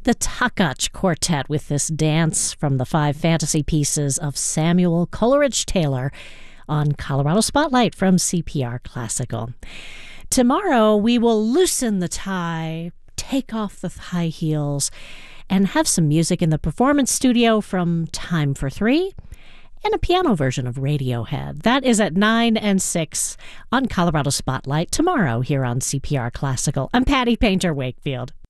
The Takach Quartet with this dance from the 5 fantasy pieces of Samuel Coleridge Taylor on Colorado Spotlight from CPR Classical. Tomorrow we will loosen the tie, take off the high heels, and have some music in the performance studio from Time for Three and a piano version of Radiohead. That is at 9 and 6 on Colorado Spotlight tomorrow here on CPR Classical. I'm Patty Painter Wakefield.